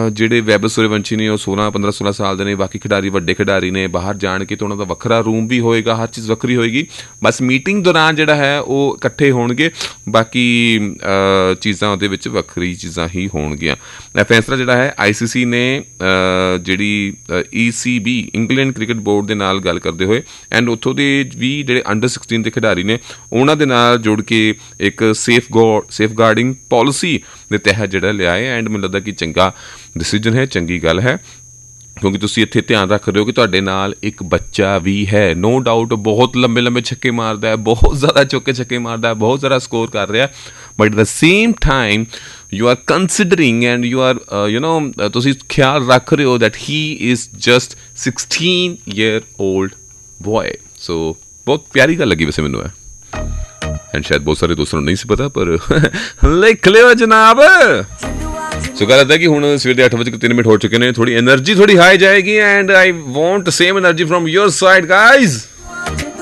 ਜਿਹੜੇ ਵੈਭਵ ਸੂਰਯਵੰਸ਼ੀ ਨੇ ਉਹ 15-16 ਸਾਲ ਦੇ ਨੇ, ਬਾਕੀ ਖਿਡਾਰੀ ਵੱਡੇ ਖਿਡਾਰੀ ਨੇ, ਬਾਹਰ ਜਾਣ ਕੇ ਤਾਂ ਉਹਨਾਂ ਦਾ ਵੱਖਰਾ ਰੂਮ ਵੀ ਹੋਏਗਾ, ਹਰ ਚੀਜ਼ ਵੱਖਰੀ ਹੋਏਗੀ। ਬਸ ਮੀਟਿੰਗ ਦੌਰਾਨ ਜਿਹੜਾ ਹੈ ਉਹ ਇਕੱਠੇ ਹੋਣਗੇ, ਬਾਕੀ ਚੀਜ਼ਾਂ ਉਹਦੇ ਵਿੱਚ ਵੱਖਰੀ ਚੀਜ਼ਾਂ ਹੀ ਹੋਣਗੀਆਂ। ਇਹ ਫੈਸਲਾ ਜਿਹੜਾ ਹੈ ICC ਨੇ ਜਿਹੜੀ ECB ਇੰਗਲੈਂਡ ਕ੍ਰਿਕਟ ਬੋਰਡ ਦੇ ਨਾਲ ਗੱਲ ਕਰਦੇ ਹੋਏ ਐਂਡ ਉੱਥੋਂ ਦੇ ਵੀ ਜਿਹੜੇ under-16 ਦੇ ਖਿਡਾਰੀ ਨੇ ਉਹਨਾਂ ਦੇ ਨਾਲ ਜੁੜ ਕੇ ਇੱਕ ਸੇਫਗਾਰਡਿੰਗ ਪਾਲਿਸੀ ਦੇ ਤਹਿਤ ਜਿਹੜਾ ਲਿਆ ਹੈ। ਐਂਡ ਮੈਨੂੰ ਲੱਗਦਾ ਕਿ ਚੰਗਾ ਡਿਸੀਜਨ ਹੈ, ਚੰਗੀ ਗੱਲ ਹੈ, ਕਿਉਂਕਿ ਤੁਸੀਂ ਇੱਥੇ ਧਿਆਨ ਰੱਖ ਰਹੇ ਹੋ ਕਿ ਤੁਹਾਡੇ ਨਾਲ ਇੱਕ ਬੱਚਾ ਵੀ ਹੈ। ਨੋ ਡਾਊਟ ਬਹੁਤ ਲੰਬੇ ਲੰਬੇ ਛੱਕੇ ਮਾਰਦਾ ਹੈ, ਬਹੁਤ ਜ਼ਿਆਦਾ ਚੌਕੇ ਛੱਕੇ ਮਾਰਦਾ ਹੈ, ਬਹੁਤ ਜ਼ਿਆਦਾ ਸਕੋਰ ਕਰ ਰਿਹਾ, but at the same time you are considering and you are ਤੁਸੀਂ ਖਿਆਲ ਰੱਖ ਰਹੇ ਹੋ that he is just 16-year-old boy। so ਬਹੁਤ ਪਿਆਰੀ ਗੱਲ ਲੱਗੀ ਵੈਸੇ ਮੈਨੂੰ ਹੈ, ਐਂਡ ਸ਼ਾਇਦ ਬਹੁਤ ਸਾਰੇ ਦੋਸਤਾਂ ਨੂੰ ਨਹੀਂ ਸੀ ਪਤਾ, ਪਰ ਲਿਖ ਲਿਓ ਜਨਾਬ। ਸੋ ਗੱਲ ਇੱਦਾਂ ਕਿ ਹੁਣ ਸਵੇਰ ਦੇ 8:03 ਹੋ ਚੁੱਕੇ ਨੇ, ਥੋੜੀ એનર્ਜੀ ਥੋੜੀ ਹਾਈ ਜਾਏਗੀ and I want same energy from your side guys.